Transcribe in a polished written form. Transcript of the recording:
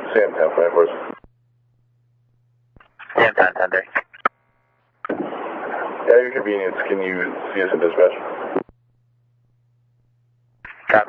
Samtown, 5-4. Samtown, 10-3. At your convenience, can you see us in dispatch?